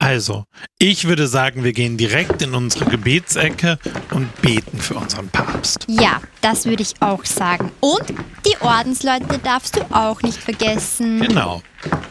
Also, ich würde sagen, wir gehen direkt in unsere Gebetsecke und beten für unseren Papst. Ja, das würde ich auch sagen. Und die Ordensleute darfst du auch nicht vergessen. Genau.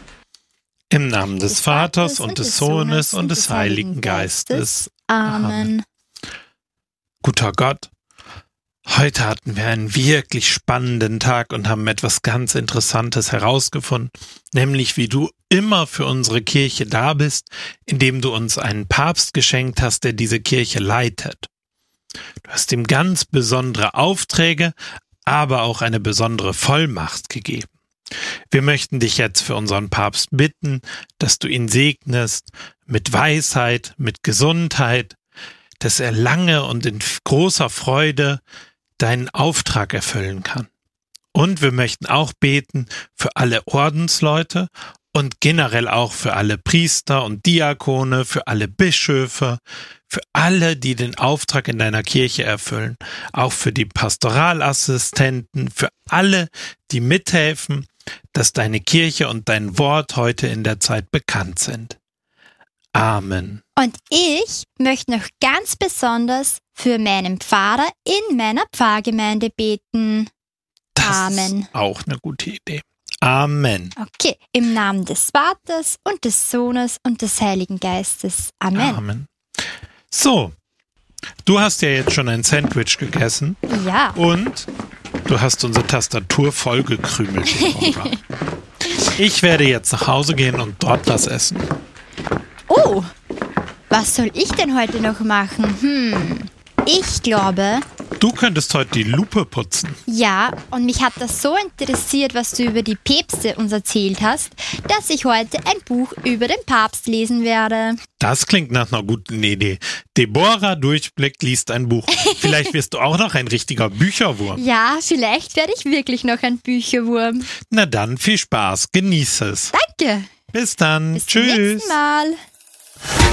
Im Namen des Vaters und des Sohnes und des Heiligen Geistes. Amen. Guter Gott, heute hatten wir einen wirklich spannenden Tag und haben etwas ganz Interessantes herausgefunden, nämlich wie du immer für unsere Kirche da bist, indem du uns einen Papst geschenkt hast, der diese Kirche leitet. Du hast ihm ganz besondere Aufträge, aber auch eine besondere Vollmacht gegeben. Wir möchten dich jetzt für unseren Papst bitten, dass du ihn segnest mit Weisheit, mit Gesundheit, dass er lange und in großer Freude deinen Auftrag erfüllen kann. Und wir möchten auch beten für alle Ordensleute und generell auch für alle Priester und Diakone, für alle Bischöfe, für alle, die den Auftrag in deiner Kirche erfüllen, auch für die Pastoralassistenten, für alle, die mithelfen, dass deine Kirche und dein Wort heute in der Zeit bekannt sind. Amen. Und ich möchte noch ganz besonders für meinen Pfarrer in meiner Pfarrgemeinde beten. Amen. Das ist auch eine gute Idee. Amen. Okay, im Namen des Vaters und des Sohnes und des Heiligen Geistes. Amen. Amen. So, du hast ja jetzt schon ein Sandwich gegessen. Ja. Und du hast unsere Tastatur vollgekrümelt. Ich werde jetzt nach Hause gehen und dort was essen. Oh, was soll ich denn heute noch machen? Ich glaube... Du könntest heute die Lupe putzen. Ja, und mich hat das so interessiert, was du über die Päpste uns erzählt hast, dass ich heute ein Buch über den Papst lesen werde. Das klingt nach einer guten Idee. Deborah Durchblick liest ein Buch. Vielleicht wirst du auch noch ein richtiger Bücherwurm. Ja, vielleicht werde ich wirklich noch ein Bücherwurm. Na dann, viel Spaß. Genieß es. Danke. Bis dann. Bis Tschüss. zum nächsten Mal.